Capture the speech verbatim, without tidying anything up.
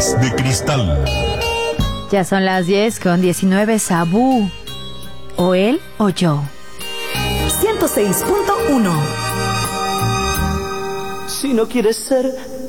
Bolas de Cristal. Ya son las diez con diecinueve. Sabú. O él o yo. ciento seis punto uno. Si no quieres ser